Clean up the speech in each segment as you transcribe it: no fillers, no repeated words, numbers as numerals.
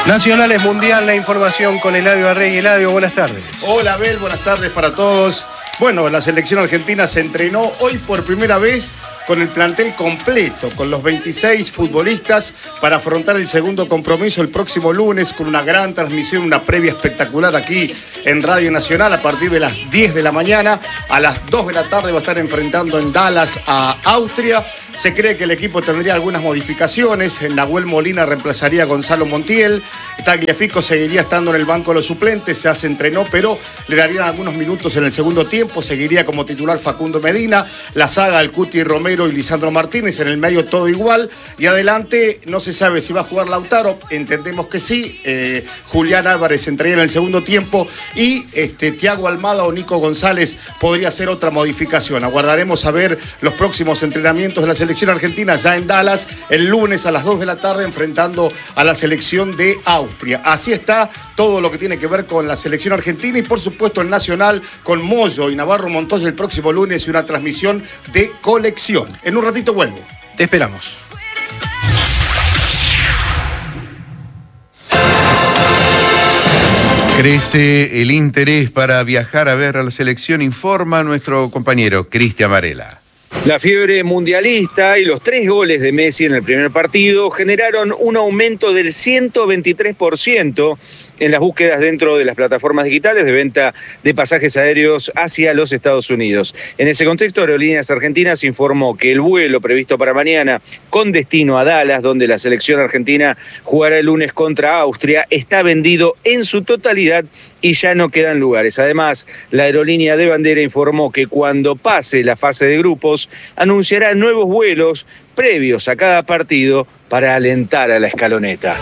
Nacionales Mundial, la información con Eladio Arrey. Eladio, buenas tardes. Hola, Abel, buenas tardes para todos. Bueno, la selección argentina se entrenó hoy por primera vez con el plantel completo, con los 26 futbolistas para afrontar el segundo compromiso el próximo lunes con una gran transmisión, una previa espectacular aquí en Radio Nacional a partir de las 10 de la mañana. A las 2 de la tarde va a estar enfrentando en Dallas a Austria. Se cree que el equipo tendría algunas modificaciones. Nahuel Molina reemplazaría a Gonzalo Montiel. Tagliafico seguiría estando en el banco de los suplentes. Ya se entrenó, pero le darían algunos minutos en el segundo tiempo. Seguiría como titular Facundo Medina. La saga El Cuti Romero y Lisandro Martínez. En el medio todo igual. Y adelante no se sabe si va a jugar Lautaro. Entendemos que sí. Julián Álvarez entraría en el segundo tiempo. Y Thiago Almada o Nico González podría ser otra modificación. Aguardaremos a ver los próximos entrenamientos de la selección argentina ya en Dallas el lunes a las 2 de la tarde enfrentando a la selección de Austria. Así está todo lo que tiene que ver con la selección argentina y por supuesto el Nacional con Moyo y Navarro Montoya el próximo lunes y una transmisión de colección. En un ratito vuelvo. Te esperamos. Crece el interés para viajar a ver a la selección, informa nuestro compañero Cristian Varela. La fiebre mundialista y los 3 goles de Messi en el primer partido generaron un aumento del 123% en las búsquedas dentro de las plataformas digitales de venta de pasajes aéreos hacia los Estados Unidos. En ese contexto, Aerolíneas Argentinas informó que el vuelo previsto para mañana con destino a Dallas, donde la selección argentina jugará el lunes contra Austria, está vendido en su totalidad y ya no quedan lugares. Además, la aerolínea de bandera informó que cuando pase la fase de grupos, anunciará nuevos vuelos previos a cada partido para alentar a la escaloneta.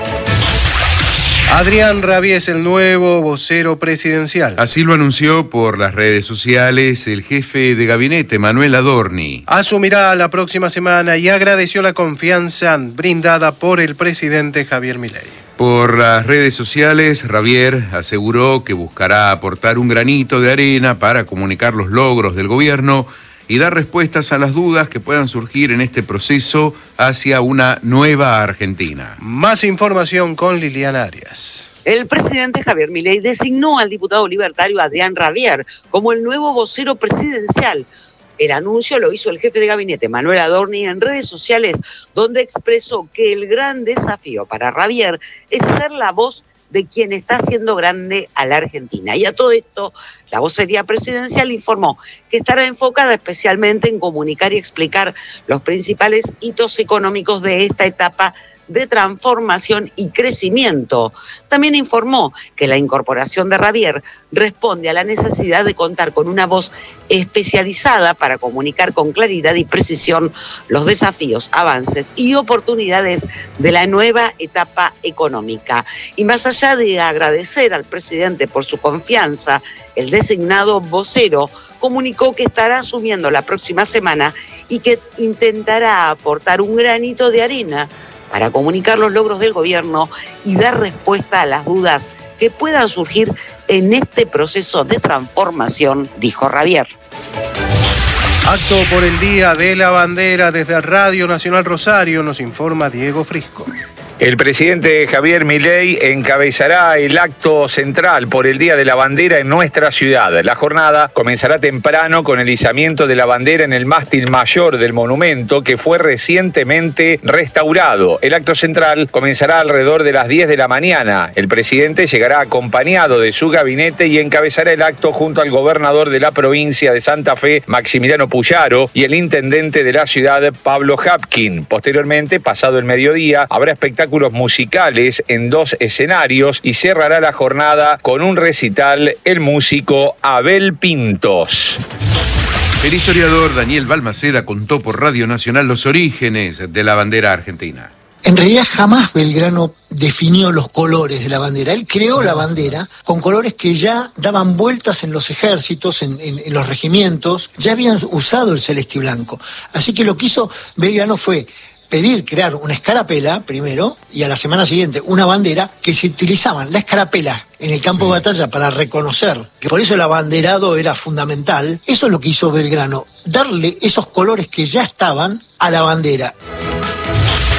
Adrián Rabier es el nuevo vocero presidencial. Así lo anunció por las redes sociales el jefe de gabinete, Manuel Adorni. Asumirá la próxima semana y agradeció la confianza brindada por el presidente Javier Milei. Por las redes sociales, Rabier aseguró que buscará aportar un granito de arena para comunicar los logros del gobierno y dar respuestas a las dudas que puedan surgir en este proceso hacia una nueva Argentina. Más información con Liliana Arias. El presidente Javier Milei designó al diputado libertario Adrián Rabier como el nuevo vocero presidencial. El anuncio lo hizo el jefe de gabinete, Manuel Adorni, en redes sociales, donde expresó que el gran desafío para Rabier es ser la voz de quien está haciendo grande a la Argentina. Y a todo esto, la vocería presidencial informó que estará enfocada especialmente en comunicar y explicar los principales hitos económicos de esta etapa de transformación y crecimiento. También informó que la incorporación de Rabier responde a la necesidad de contar con una voz especializada para comunicar con claridad y precisión los desafíos, avances y oportunidades de la nueva etapa económica. Y más allá de agradecer al presidente por su confianza, el designado vocero comunicó que estará asumiendo la próxima semana y que intentará aportar un granito de arena para comunicar los logros del gobierno y dar respuesta a las dudas que puedan surgir en este proceso de transformación, dijo Rabier. Acto por el Día de la Bandera desde Radio Nacional Rosario, nos informa Diego Frisco. El presidente Javier Milei encabezará el acto central por el Día de la Bandera en nuestra ciudad. La jornada comenzará temprano con el izamiento de la bandera en el mástil mayor del monumento que fue recientemente restaurado. El acto central comenzará alrededor de las 10 de la mañana. El presidente llegará acompañado de su gabinete y encabezará el acto junto al gobernador de la provincia de Santa Fe, Maximiliano Puyaro, y el intendente de la ciudad, Pablo Hapkin. Posteriormente, pasado el mediodía, habrá espectáculos musicales en 2 escenarios y cerrará la jornada con un recital el músico Abel Pintos. El historiador Daniel Balmaceda contó por Radio Nacional los orígenes de la bandera argentina. En realidad jamás Belgrano definió los colores de la bandera. Él creó la bandera con colores que ya daban vueltas en los ejércitos, en los regimientos, ya habían usado el celeste y blanco. Así que lo que hizo Belgrano fue crear una escarapela primero y a la semana siguiente una bandera que se utilizaban la escarapela en el campo de batalla para reconocer, que por eso el abanderado era fundamental. Eso es lo que hizo Belgrano, darle esos colores que ya estaban a la bandera.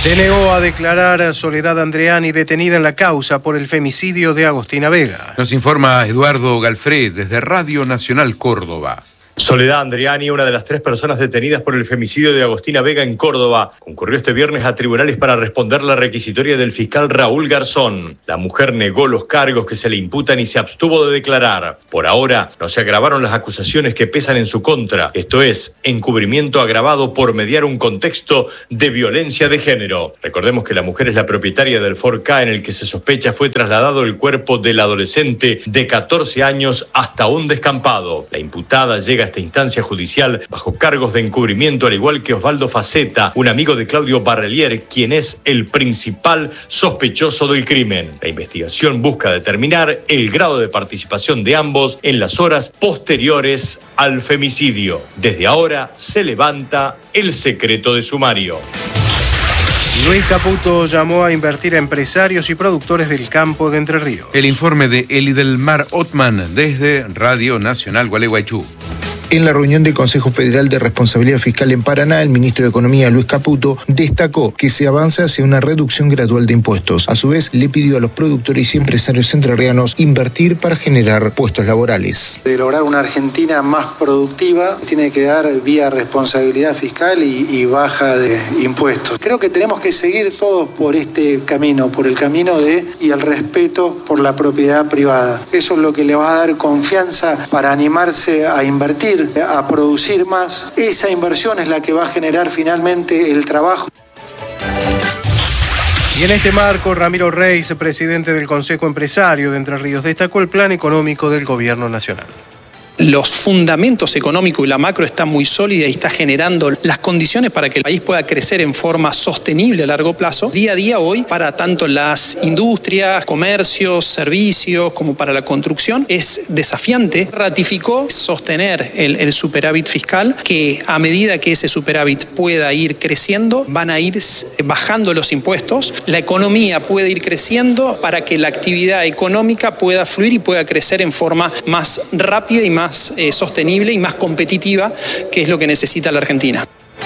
Se negó a declarar Soledad Andreani detenida en la causa por el femicidio de Agostina Vega. Nos informa Eduardo Galfred desde Radio Nacional Córdoba. Soledad Andreani, una de las 3 personas detenidas por el femicidio de Agostina Vega en Córdoba, concurrió este viernes a tribunales para responder la requisitoria del fiscal Raúl Garzón. La mujer negó los cargos que se le imputan y se abstuvo de declarar. Por ahora, no se agravaron las acusaciones que pesan en su contra, esto es, encubrimiento agravado por mediar un contexto de violencia de género. Recordemos que la mujer es la propietaria del Ford Ka en el que se sospecha fue trasladado el cuerpo del adolescente de 14 años hasta un descampado. La imputada llega a esta instancia judicial bajo cargos de encubrimiento, al igual que Osvaldo Faceta, un amigo de Claudio Barrelier, quien es el principal sospechoso del crimen. La investigación busca determinar el grado de participación de ambos en las horas posteriores al femicidio. Desde ahora se levanta el secreto de sumario. Luis Caputo llamó a invertir a empresarios y productores del campo de Entre Ríos. El informe de Elidelmar Otman desde Radio Nacional Gualeguaychú. En la reunión del Consejo Federal de Responsabilidad Fiscal en Paraná, el ministro de Economía, Luis Caputo, destacó que se avanza hacia una reducción gradual de impuestos. A su vez, le pidió a los productores y empresarios entrerrianos invertir para generar puestos laborales. De lograr una Argentina más productiva, tiene que dar vía responsabilidad fiscal y baja de impuestos. Creo que tenemos que seguir todos por este camino, por el camino y el respeto por la propiedad privada. Eso es lo que le va a dar confianza para animarse a invertir, a producir más. Esa inversión es la que va a generar finalmente el trabajo. Y en este marco, Ramiro Reis, presidente del Consejo Empresario de Entre Ríos, destacó el plan económico del gobierno nacional. Los fundamentos económicos y la macro están muy sólidas y está generando las condiciones para que el país pueda crecer en forma sostenible a largo plazo, día a día hoy, para tanto las industrias, comercios, servicios, como para la construcción. Es desafiante. Ratificó sostener el superávit fiscal, que a medida que ese superávit pueda ir creciendo, van a ir bajando los impuestos, la economía puede ir creciendo para que la actividad económica pueda fluir y pueda crecer en forma más rápida y más sostenible y más competitiva, que es lo que necesita la Argentina.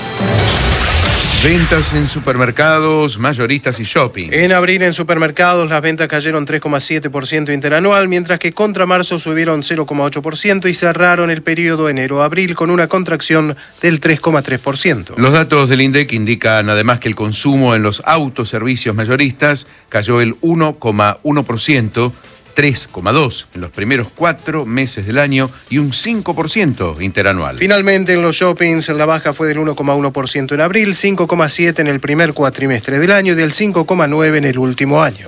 Ventas en supermercados, mayoristas y shopping. En abril en supermercados las ventas cayeron 3,7% interanual, mientras que contra marzo subieron 0,8% y cerraron el periodo enero-abril con una contracción del 3,3%. Los datos del INDEC indican además que el consumo en los autoservicios mayoristas cayó el 1,1%, 3,2% en los primeros 4 meses del año y un 5% interanual. Finalmente, en los shoppings, la baja fue del 1,1% en abril, 5,7% en el primer cuatrimestre del año y del 5,9% en el último año.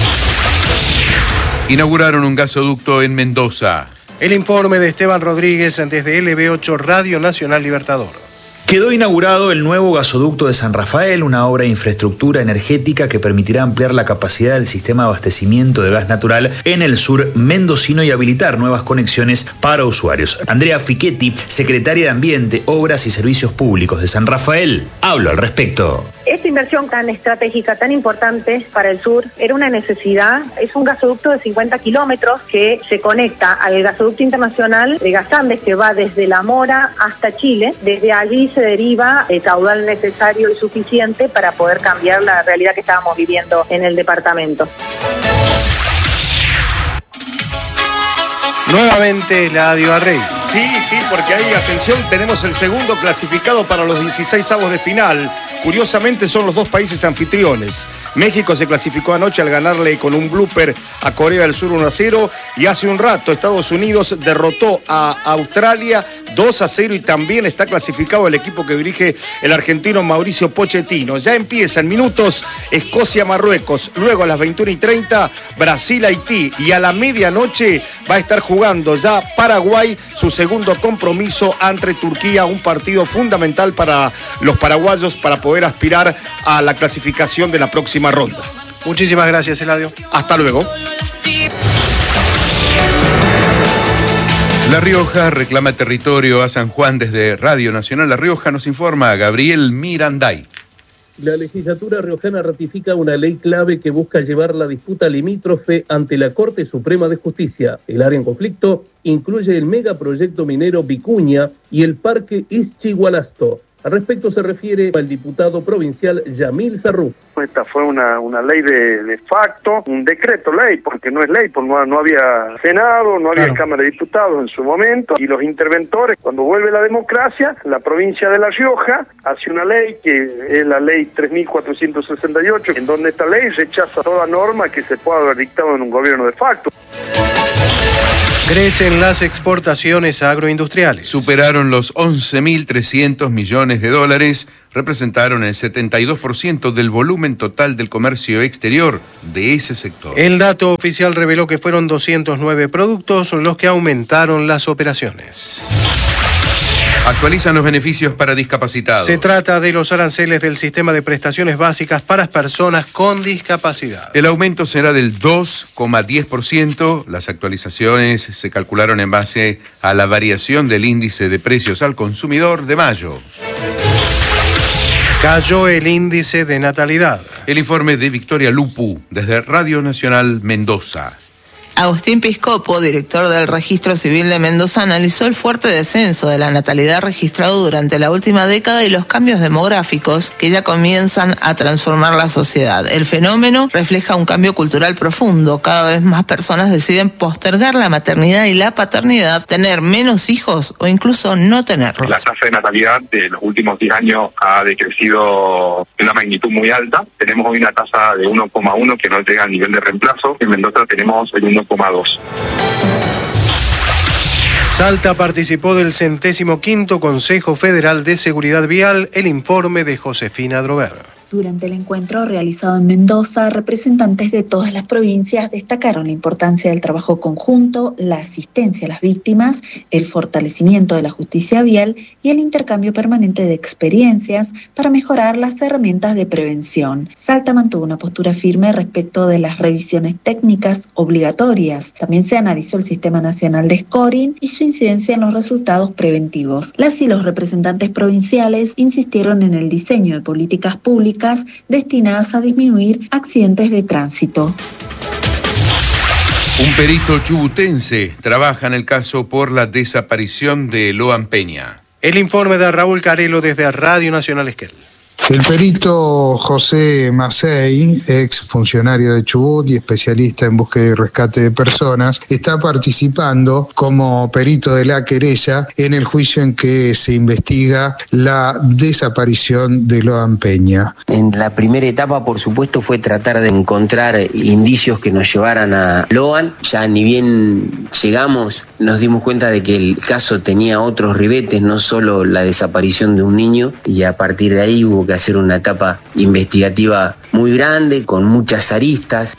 Inauguraron un gasoducto en Mendoza. El informe de Esteban Rodríguez desde LB8 Radio Nacional Libertador. Quedó inaugurado el nuevo gasoducto de San Rafael, una obra de infraestructura energética que permitirá ampliar la capacidad del sistema de abastecimiento de gas natural en el sur mendocino y habilitar nuevas conexiones para usuarios. Andrea Fichetti, secretaria de Ambiente, Obras y Servicios Públicos de San Rafael, habló al respecto. Esta inversión tan estratégica, tan importante para el sur, era una necesidad. Es un gasoducto de 50 kilómetros que se conecta al gasoducto internacional de Gasandes, que va desde La Mora hasta Chile. Desde allí se deriva el caudal necesario y suficiente para poder cambiar la realidad que estábamos viviendo en el departamento. Nuevamente Eladio Arrey. Sí, porque ahí, atención, tenemos el segundo clasificado para los 16avos de final. Curiosamente son los dos países anfitriones. México se clasificó anoche al ganarle con un blooper a Corea del Sur 1-0 y hace un rato Estados Unidos derrotó a Australia 2-0 y también está clasificado el equipo que dirige el argentino Mauricio Pochettino. Ya empieza en minutos Escocia-Marruecos, luego a las 21:30 Brasil-Haití y a la medianoche va a estar jugando ya Paraguay su segundo compromiso ante Turquía, un partido fundamental para los paraguayos para poder aspirar a la clasificación de la próxima ronda. Muchísimas gracias, Eladio. Hasta luego. La Rioja reclama territorio a San Juan desde Radio Nacional La Rioja. Nos informa Gabriel Miranday. La legislatura riojana ratifica una ley clave que busca llevar la disputa limítrofe ante la Corte Suprema de Justicia. El área en conflicto incluye el megaproyecto minero Vicuña y el parque Ischigualasto. Al respecto se refiere al diputado provincial Yamil Sarrú. Esta fue una ley de facto, un decreto ley, porque no es ley, porque no había Senado, no había Cámara de Diputados en su momento, y los interventores, cuando vuelve la democracia, la provincia de La Rioja hace una ley que es la ley 3468, en donde esta ley rechaza toda norma que se pueda haber dictado en un gobierno de facto. Crecen las exportaciones agroindustriales. Superaron los 11.300 millones de dólares, representaron el 72% del volumen total del comercio exterior de ese sector. El dato oficial reveló que fueron 209 productos los que aumentaron las operaciones. Actualizan los beneficios para discapacitados. Se trata de los aranceles del sistema de prestaciones básicas para personas con discapacidad. El aumento será del 2,10%. Las actualizaciones se calcularon en base a la variación del índice de precios al consumidor de mayo. Cayó el índice de natalidad. El informe de Victoria Lupu, desde Radio Nacional Mendoza. Agustín Piscopo, director del Registro Civil de Mendoza, analizó el fuerte descenso de la natalidad registrado durante la última década y los cambios demográficos que ya comienzan a transformar la sociedad. El fenómeno refleja un cambio cultural profundo. Cada vez más personas deciden postergar la maternidad y la paternidad, tener menos hijos o incluso no tenerlos. La tasa de natalidad de los últimos 10 años ha decrecido de una magnitud muy alta. Tenemos hoy una tasa de 1,1 que no llega al nivel de reemplazo. En Mendoza tenemos el 1,2. Salta participó del 105º Consejo Federal de Seguridad Vial. El informe de Josefina Drover. Durante el encuentro realizado en Mendoza, representantes de todas las provincias destacaron la importancia del trabajo conjunto, la asistencia a las víctimas, el fortalecimiento de la justicia vial y el intercambio permanente de experiencias para mejorar las herramientas de prevención. Salta mantuvo una postura firme respecto de las revisiones técnicas obligatorias. También se analizó el Sistema Nacional de Scoring y su incidencia en los resultados preventivos. Las y los representantes provinciales insistieron en el diseño de políticas públicas destinadas a disminuir accidentes de tránsito. Un perito chubutense trabaja en el caso por la desaparición de Loan Peña. El informe de Raúl Carelo desde Radio Nacional Esquel. El perito José Macei, ex funcionario de Chubut y especialista en búsqueda y rescate de personas, está participando como perito de la querella en el juicio en que se investiga la desaparición de Loan Peña. En la primera etapa, por supuesto, fue tratar de encontrar indicios que nos llevaran a Loan. Ya ni bien llegamos, nos dimos cuenta de que el caso tenía otros ribetes, no solo la desaparición de un niño, y a partir de ahí hubo que hacer una etapa investigativa muy grande, con muchas aristas.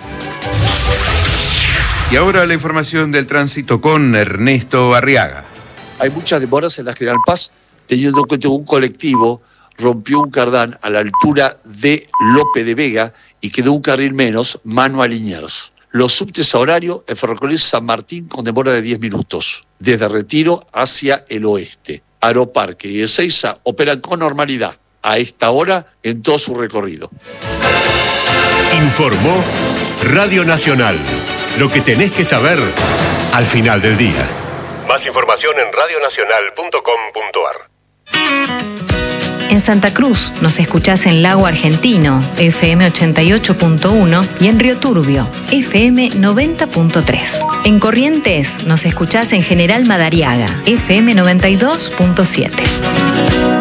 Y ahora la información del tránsito con Ernesto Arriaga. Hay muchas demoras en la General Paz, teniendo en cuenta que un colectivo rompió un cardán a la altura de Lope de Vega y quedó un carril menos, mano a Liniers. Los subtes a horario, el ferrocarril San Martín con demora de 10 minutos, desde Retiro hacia el oeste. Aeroparque y Ezeiza operan con normalidad a esta hora en todo su recorrido. Informó Radio Nacional. Lo que tenés que saber al final del día. Más información en radionacional.com.ar. En Santa Cruz nos escuchás en Lago Argentino, FM 88.1 y en Río Turbio, FM 90.3. En Corrientes nos escuchás en General Madariaga, FM 92.7.